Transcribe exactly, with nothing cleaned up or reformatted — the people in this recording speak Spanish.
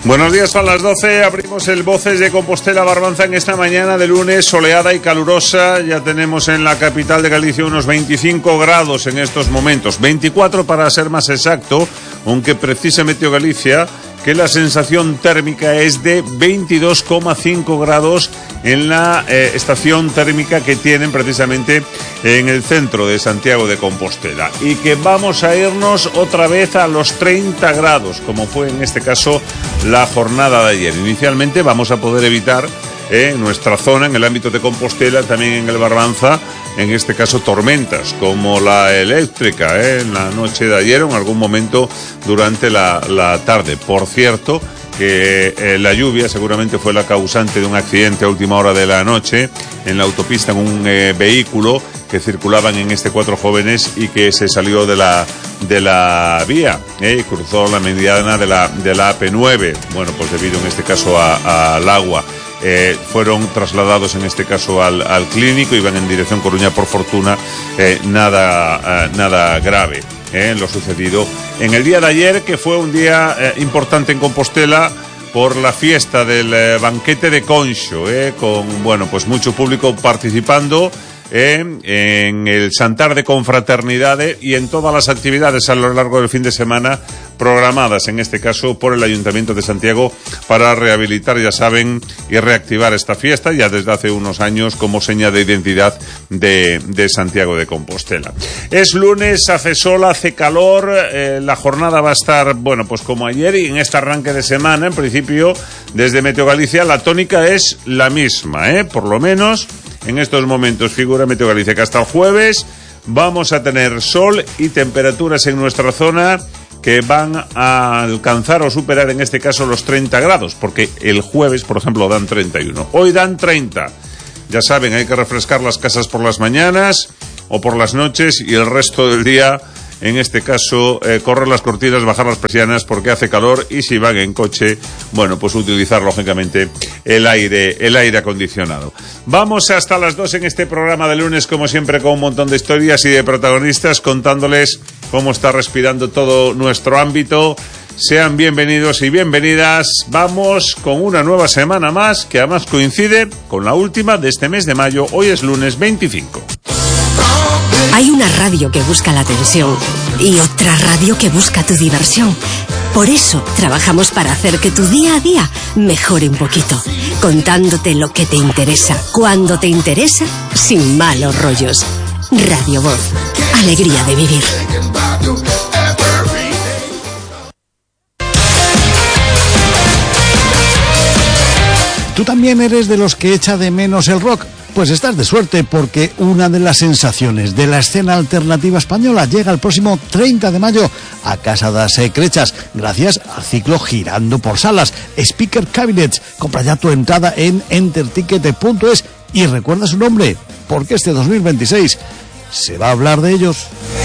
Buenos días, son las doce, abrimos el Voces de Compostela Barbanza en esta mañana de lunes soleada y calurosa. Ya tenemos en la capital de Galicia unos veinticinco grados en estos momentos, veinticuatro para ser más exacto, aunque precisa Meteo Galicia que la sensación térmica es de veintidós coma cinco grados en la eh, estación térmica que tienen precisamente en el centro de Santiago de Compostela, y que vamos a irnos otra vez a los treinta grados, como fue en este caso la jornada de ayer. Inicialmente vamos a poder evitar en eh, nuestra zona, en el ámbito de Compostela, también en el Barbanza, en este caso tormentas como la eléctrica eh, en la noche de ayer o en algún momento durante la, la tarde. Por cierto, que eh, la lluvia seguramente fue la causante de un accidente a última hora de la noche en la autopista en un eh, vehículo que circulaban en este cuatro jóvenes y que se salió de la de la vía eh, y cruzó la mediana de la de la A P nueve. Bueno, pues debido en este caso a, a, al agua. Eh, fueron trasladados en este caso al, al clínico, iban en dirección Coruña, por fortuna eh, nada, eh, nada grave eh, lo sucedido en el día de ayer, que fue un día eh, importante en Compostela por la fiesta del eh, banquete de Conxo, eh, con bueno pues mucho público participando Eh, en el Santar de Confraternidade y en todas las actividades a lo largo del fin de semana programadas, en este caso por el Ayuntamiento de Santiago, para rehabilitar, ya saben, y reactivar esta fiesta ya desde hace unos años como seña de identidad de, de Santiago de Compostela. Es lunes, hace sol, hace calor, eh, la jornada va a estar, bueno, pues como ayer, y en este arranque de semana, en principio, desde Meteo Galicia, la tónica es la misma, eh, por lo menos en estos momentos figura Meteo Galicia que hasta el jueves vamos a tener sol y temperaturas en nuestra zona que van a alcanzar o superar en este caso los treinta grados, porque el jueves, por ejemplo, dan treinta y uno. Hoy dan treinta. Ya saben, hay que refrescar las casas por las mañanas o por las noches, y el resto del día, en este caso, eh, correr las cortinas, bajar las persianas porque hace calor, y si van en coche, bueno, pues utilizar lógicamente el aire, el aire acondicionado. Vamos hasta las dos en este programa de lunes, como siempre, con un montón de historias y de protagonistas, contándoles cómo está respirando todo nuestro ámbito. Sean bienvenidos y bienvenidas. Vamos con una nueva semana más, que además coincide con la última de este mes de mayo. Hoy es lunes veinticinco. Hay una radio que busca la atención y otra radio que busca tu diversión. Por eso trabajamos para hacer que tu día a día mejore un poquito, contándote lo que te interesa, cuando te interesa, sin malos rollos. Radio Voz, alegría de vivir. ¿Tú también eres de los que echa de menos el rock? Pues estás de suerte, porque una de las sensaciones de la escena alternativa española llega el próximo treinta de mayo a Casa das Ecrechas, gracias al ciclo Girando por Salas, Speaker Cabinets. Compra ya tu entrada en enterticket punto es y recuerda su nombre, porque este dos mil veintiséis se va a hablar de ellos.